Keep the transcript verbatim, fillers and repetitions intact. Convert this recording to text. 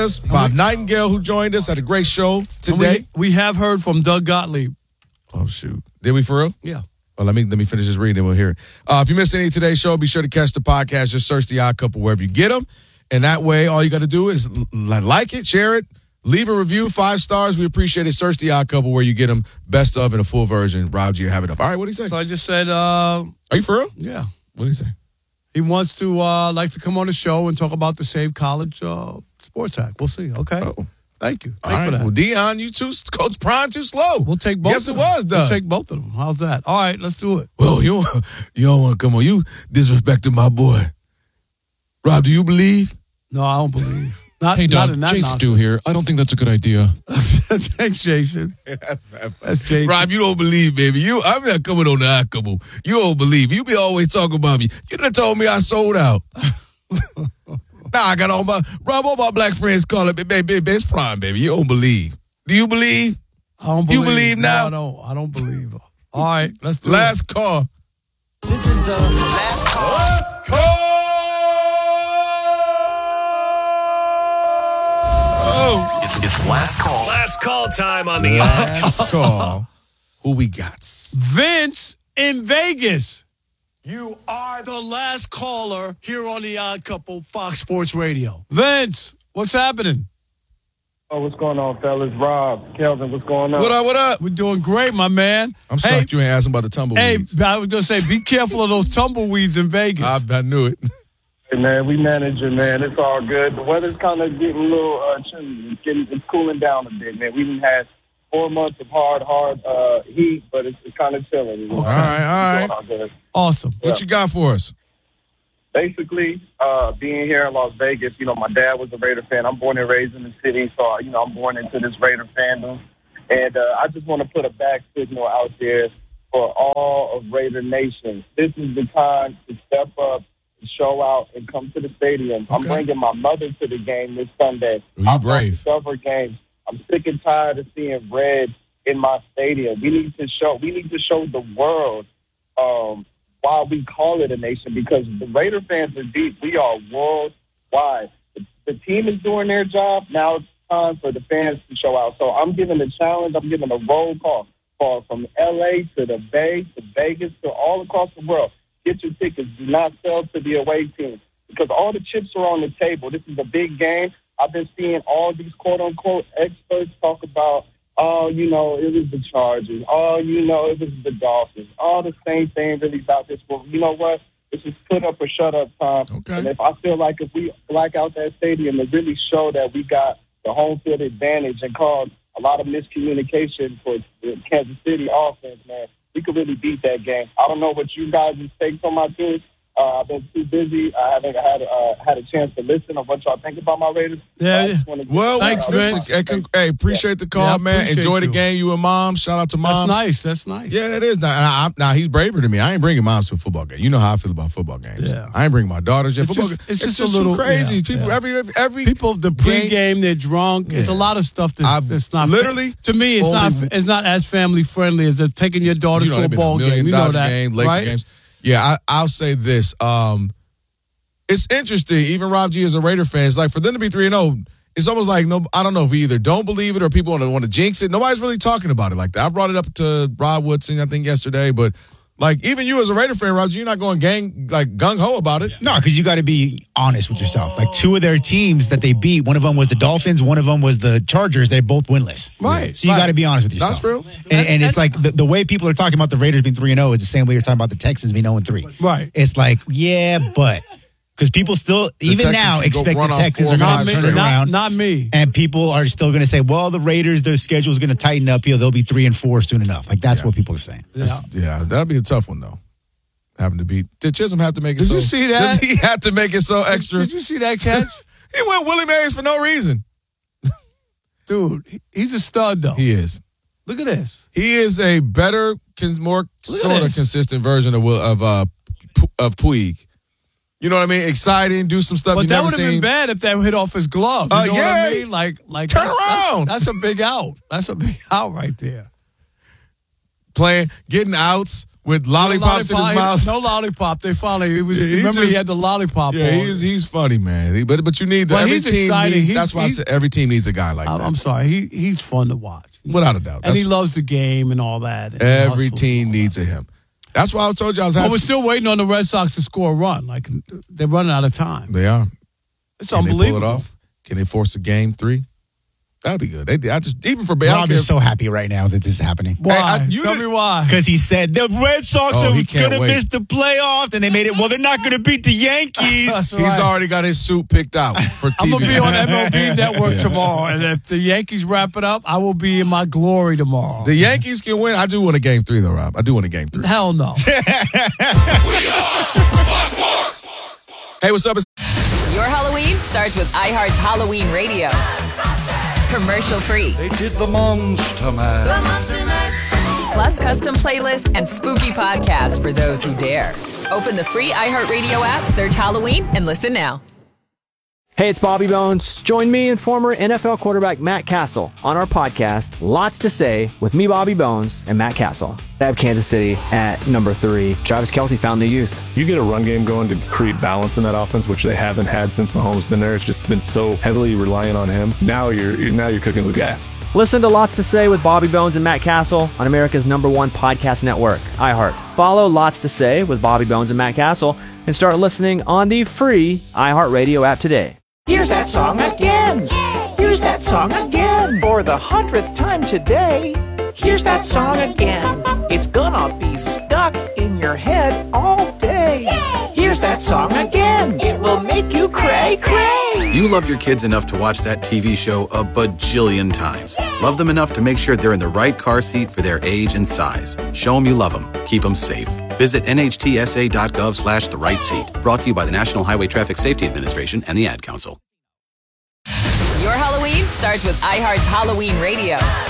Bob Nightingale, who joined us, had a great show today. We, we have heard from Doug Gottlieb. Oh, shoot. Did we for real? Yeah. Well, let me let me finish this reading and we'll hear it. Uh, if you missed any of today's show, be sure to catch the podcast. Just search The Odd Couple wherever you get them. And that way, all you got to do is like it, share it, leave a review, five stars. We appreciate it. Search The Odd Couple where you get them best of in a full version. Rob G, have it up. All right, what do you say? So I just said, uh, are you for real? Yeah. What do you say? He wants to uh, like to come on the show and talk about the Save College uh, Sports Act. We'll see. Okay. Oh. Thank you. All Thanks right. for that. Well, Dion, you too, Coach Prime, too slow. We'll take both. Yes, of it them. was, Doug. We'll take both of them. How's that? All right, let's do it. Well, you you don't want to come on. You disrespected my boy. Rob, do you believe? No, I don't believe. Not, hey, not Doug, in that Jason Stu here. I don't think that's a good idea. Thanks, Jason. Yeah, that's bad. That's Jason. Rob, you don't believe, baby. You, I'm not coming on the Odd Couple. You don't believe. You be always talking about me. You done told me I sold out. Now I got all my, Rob, all my black friends calling me, baby, baby, it's Prime, baby. You don't believe. Do you believe? I don't believe. You believe now? No, I don't. I don't believe. All right, let's do last it. call. This is the last call. Last call. Oh. It's, it's last call. Last call time on the Last call. Who we got? Vince in Vegas. You are the last caller here on the Odd Couple, Fox Sports Radio. Vince, what's happening? Oh, what's going on, fellas? Rob, Kelvin, what's going on? What up, what up? We're doing great, my man. I'm hey, shocked you ain't asking about the tumbleweeds. Hey, I was going to say, be careful of those tumbleweeds in Vegas. I, I knew it. Hey, man, we manage it, man. It's all good. The weather's kind of getting a little uh, chilly. It's, getting, it's cooling down a bit, man. We didn't have four months of hard, hard uh, heat, but it's, it's kind of chilling. You know? All right, all right. Awesome. What Yeah. you got for us? Basically, uh, being here in Las Vegas, you know, my dad was a Raider fan. I'm born and raised in the city, so, you know, I'm born into this Raider fandom. And uh, I just want to put a back signal out there for all of Raider Nation. This is the time to step up, show out, and come to the stadium. Okay. I'm bringing my mother to the game this Sunday. You I've brave. Several games. I'm sick and tired of seeing red in my stadium. We need to show. We need to show the world um, why we call it a nation, because the Raider fans are deep. We are worldwide. The, the team is doing their job. Now it's time for the fans to show out. So I'm giving a challenge. I'm giving a roll call, call from L A to the Bay to Vegas to all across the world. Get your tickets. Do not sell to the away team, because all the chips are on the table. This is a big game. I've been seeing all these quote-unquote experts talk about, oh, you know, it was the Chargers. Oh, you know, it was the Dolphins. All the same thing really about this. Well, you know what? It's just put up or shut up time. Okay. And if I feel like if we black out that stadium and really show that we got the home field advantage and cause a lot of miscommunication for the Kansas City offense, man, we could really beat that game. I don't know what you guys' takes on my team. Uh, I've been too busy. I haven't had uh, had a chance to listen to what y'all think about my Raiders. Yeah, yeah. Well, Thanks, listen, hey, con- hey, appreciate the call, Yeah, man. appreciate Enjoy the you. game, you and Mom. Shout out to Mom. That's nice. That's nice. Yeah, that is. Now, I, I, now, he's braver than me. I ain't bringing Moms to a football game. You know how I feel about football games. Yeah. I ain't bringing my daughters to It's football just- games. it's It's, just a just little- too crazy. yeah, People, yeah. every, every, every People, the game- pregame, they're drunk. There's a Yeah. lot of stuff that's, I've that's not literally to me. It's not. only- It's not as family friendly as taking your daughters You know, to a they've been ball million game. You know Dodger that, game, Laker right? games. Yeah, I, I'll say this. Um, it's interesting. Even Rob G as a Raider fan, it's like for them to be three and zero. It's almost like no. I don't know if we either don't believe it or people want to want to jinx it. Nobody's really talking about it like that. I brought it up to Rob Woodson, I think, yesterday, but. Like, even you as a Raider fan, Roger, you're not going gang, like, gung-ho about it. No, because you got to be honest with yourself. Like, two of their teams that they beat, one of them was the Dolphins, one of them was the Chargers. They're both winless. Right. So you right. got to be honest with yourself. That's real. And, and it's like the, the way people are talking about the Raiders being three and oh is the same way you're talking about the Texans being oh and three. Right. It's like, yeah, but. Because people still, even Texans now, can go expect run the off Texans four are or going five to turn straight. it Not, around. not me. And people are still going to say, well, the Raiders, their schedule is going to tighten up here. They'll be three and four soon enough. Like, that's Yeah. what people are saying. Yeah. That's- Yeah, that'd be a tough one, though. Having to beat. Did Chisholm have to make it Did so? you see that? Did he had to make it so extra. Did you see that catch? He went Willie Mays for no reason. Dude, he- he's a stud, though. He is. Look at this. He is a better, cons- more sort of this. consistent version of Will- of uh, P- of Puig. You know what I mean? Exciting, do some stuff But you that never would have been seen. bad if that hit off his glove. You Uh, know what yeah. I mean? Like, like Turn that's, that's- around. That's, a big out. That's a big out right there. Playing, getting outs, with lollipops in his Lollipop- mouth. No lollipop. They finally. He was. Yeah, he remember, he just- had the lollipop. Yeah, on. he's he's funny, man. He, but but you need Well, every he's team exciting. needs. He's- that's why I he's- said every team needs a guy like I'm, that. I'm sorry. He he's fun to watch. Without a doubt, And That's- he loves the game and all that. and he every hustles team and all needs a him. That's why I told you I was. that. But Happy. we're still waiting on the Red Sox to score a run. Like they're running out of time. They are. It's Can they unbelievable. pull it off? Can they force a game three? That'd be good. They, I just even for I don't Rob care is if- so happy right now that this is happening. Why? Hey, I- you Tell did- me why. Because he said the Red Sox Oh, are he can't going to wait. miss the playoff, and they made it. Well, they're not going to beat the Yankees. That's He's right. already got his suit picked out for T V. I'm gonna be on M L B Network tomorrow, and if the Yankees wrap it up, I will be in my glory tomorrow. The Yankees can win. I do want a game three, though, Rob. I do want a game three. Hell no. Hey, what's up? It's- Your Halloween starts with iHeart's Halloween Radio. Commercial free. They did the Monster Mash. Plus custom playlist and spooky podcasts for those who dare. Open the free iHeartRadio app, search Halloween, and listen now. Hey, it's Bobby Bones. Join me and former N F L quarterback Matt Castle on our podcast, Lots to Say, with me, Bobby Bones, and Matt Castle. I have Kansas City at number three. Travis Kelce found the youth. You get a run game going to create balance in that offense, which they haven't had since Mahomes been there. It's just been so heavily reliant on him. Now you're now you're cooking with gas. Listen to Lots to Say with Bobby Bones and Matt Castle on America's number one podcast network, iHeart. Follow Lots to Say with Bobby Bones and Matt Castle and start listening on the free iHeartRadio app today. Here's that song again. Here's that song again. For the hundredth time today. Here's that song again. It's gonna be stuck in your head all day. Here's that song again. It will make you cray cray. You love your kids enough to watch that T V show a bajillion times. Love them enough to make sure they're in the right car seat for their age and size. Show them you love them. Keep them safe. Visit N H T S A dot gov slash the right seat. Brought to you by the National Highway Traffic Safety Administration and the Ad Council. Your Halloween starts with iHeart's Halloween Radio.